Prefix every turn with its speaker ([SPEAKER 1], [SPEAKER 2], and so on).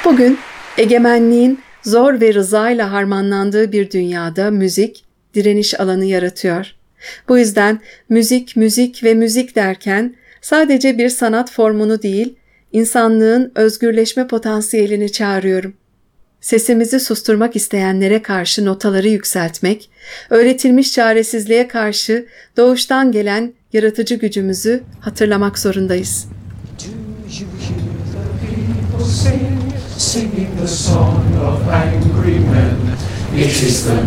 [SPEAKER 1] Bugün egemenliğin zor ve rızayla harmanlandığı bir dünyada müzik direniş alanı yaratıyor. Bu yüzden müzik, müzik ve müzik derken sadece bir sanat formunu değil, insanlığın özgürleşme potansiyelini çağırıyorum. Sesimizi susturmak isteyenlere karşı notaları yükseltmek, öğretilmiş çaresizliğe karşı doğuştan gelen yaratıcı gücümüzü hatırlamak zorundayız.
[SPEAKER 2] Do you hear the people sing, singing the song of angry men? It is the